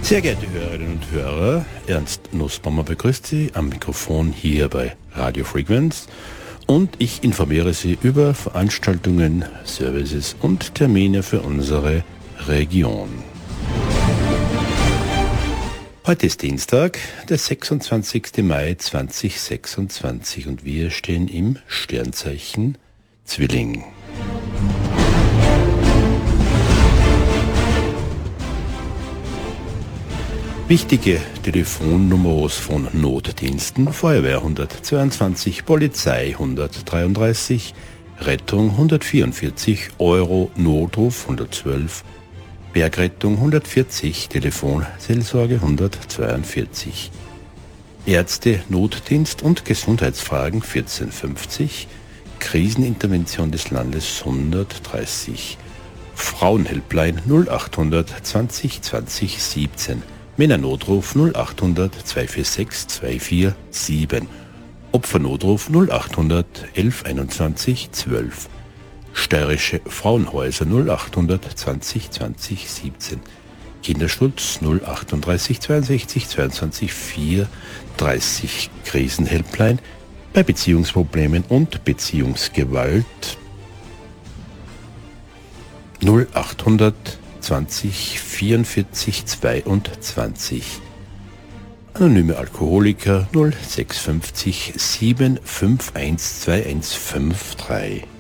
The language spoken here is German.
Sehr geehrte Hörerinnen und Hörer, Ernst Nussbaumer begrüßt Sie am Mikrofon hier bei Radio Frequenz und ich informiere Sie über Veranstaltungen, Services und Termine für unsere Region. Heute ist Dienstag, der 26. Mai 2026 und wir stehen im Sternzeichen Zwilling. Wichtige Telefonnummers von Notdiensten: Feuerwehr 122, Polizei 133, Rettung 144, Euro Notruf 112, Bergrettung 140, Telefonseelsorge 142, Ärzte Notdienst und Gesundheitsfragen 1450, Krisenintervention des Landes 130, Frauenhelpline 0800 20 20 17, Männernotruf 0800 246 247, Opfernotruf 0800 11 21 12, Steirische Frauenhäuser 0800 20 20 17, Kinderschutz 038 62 22 430, Krisenhelpline bei Beziehungsproblemen und Beziehungsgewalt 0800 20 44 22. Anonyme Alkoholiker 0650 751 2153.